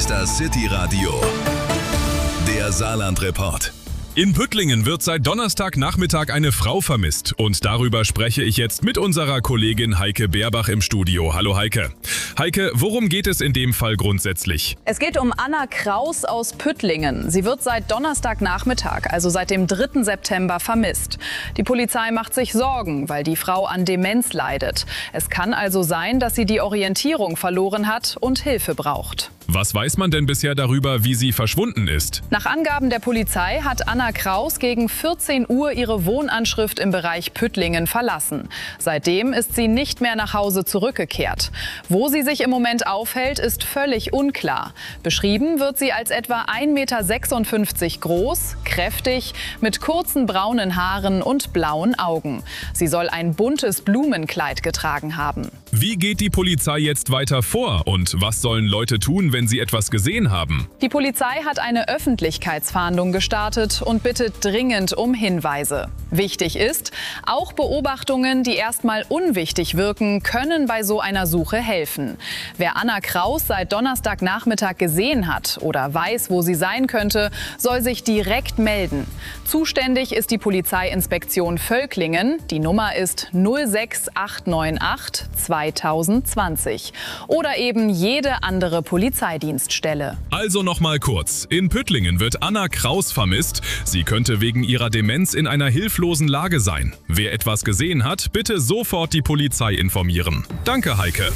ist das City-Radio, der Saarland-Report. In Püttlingen wird seit Donnerstagnachmittag eine Frau vermisst. Und darüber spreche ich jetzt mit unserer Kollegin Heike Beerbach im Studio. Hallo Heike. Heike, worum geht es in dem Fall grundsätzlich? Es geht um Anna Kraus aus Püttlingen. Sie wird seit Donnerstagnachmittag, also seit dem 3. September, vermisst. Die Polizei macht sich Sorgen, weil die Frau an Demenz leidet. Es kann also sein, dass sie die Orientierung verloren hat und Hilfe braucht. Was weiß man denn bisher darüber, wie sie verschwunden ist? Nach Angaben der Polizei hat Anna Kraus gegen 14 Uhr ihre Wohnanschrift im Bereich Püttlingen verlassen. Seitdem ist sie nicht mehr nach Hause zurückgekehrt. Wo sie sich im Moment aufhält, ist völlig unklar. Beschrieben wird sie als etwa 1,56 Meter groß, kräftig, mit kurzen braunen Haaren und blauen Augen. Sie soll ein buntes Blumenkleid getragen haben. Wie geht die Polizei jetzt weiter vor und was sollen Leute tun, wenn sie etwas gesehen haben? Die Polizei hat eine Öffentlichkeitsfahndung gestartet und bittet dringend um Hinweise. Wichtig ist, auch Beobachtungen, die erstmal unwichtig wirken, können bei so einer Suche helfen. Wer Anna Kraus seit Donnerstagnachmittag gesehen hat oder weiß, wo sie sein könnte, soll sich direkt melden. Zuständig ist die Polizeiinspektion Völklingen. Die Nummer ist 06898 2020 oder eben jede andere Polizeidienststelle. Also nochmal kurz. In Püttlingen wird Anna Kraus vermisst. Sie könnte wegen ihrer Demenz in einer hilflosen Lage sein. Wer etwas gesehen hat, bitte sofort die Polizei informieren. Danke, Heike.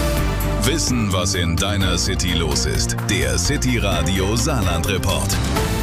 Wissen, was in deiner City los ist. Der City-Radio Saarland-Report.